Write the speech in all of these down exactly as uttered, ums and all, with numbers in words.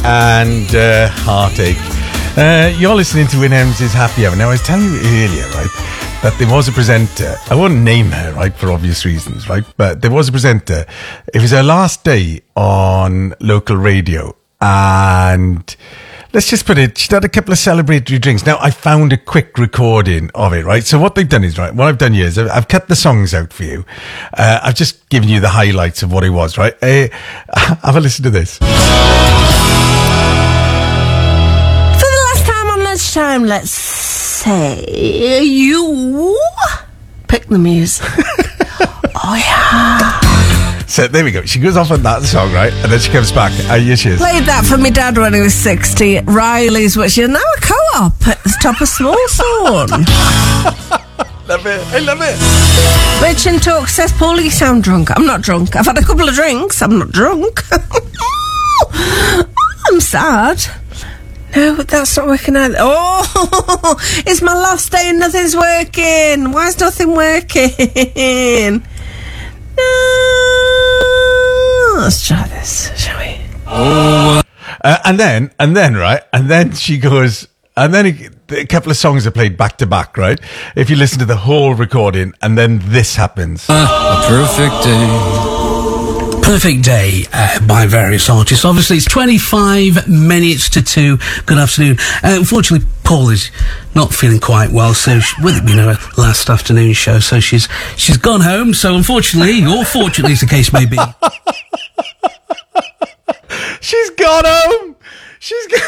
and uh, Heartache. Uh, you're listening to Win Hems's Happy Hour. Now, I was telling you earlier, right, that there was a presenter. I won't name her, right, for obvious reasons, right? But there was a presenter. It was her last day on local radio, and let's just put it, she'd had a couple of celebratory drinks. Now, I found a quick recording of it, right? So what they've done is, right, what I've done here is I've, I've cut the songs out for you. Uh, I've just given you the highlights of what it was, right? Uh, have a listen to this. Time, let's say you pick the music. Oh yeah. So there we go. She goes off on that song, right, and then she comes back. Uh, here she is. Played that for my dad when he was sixty. Riley's, which is now a co-op at the top of Smallthorne. Love it. I love it. Rich and Talk says, Paulie, you sound drunk. I'm not drunk. I've had a couple of drinks. I'm not drunk. I'm sad. No, but that's not working either. Oh, it's my last day and nothing's working. Why is nothing working? No. Let's try this, shall we? Oh. Uh, and then, and then, right, and then she goes, and then a, a couple of songs are played back to back, right? If you listen to the whole recording, and then this happens. Uh, a perfect day. Perfect Day uh, by various artists. Obviously, it's twenty-five minutes to two. Good afternoon. Uh, unfortunately, Paul is not feeling quite well, so she, with it being her last afternoon show, so she's she's gone home. So unfortunately, or fortunately, as the case may be, she's gone home. She's gone.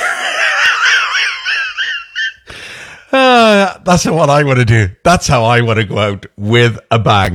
uh, that's what I want to do. That's how I want to go out with a bang.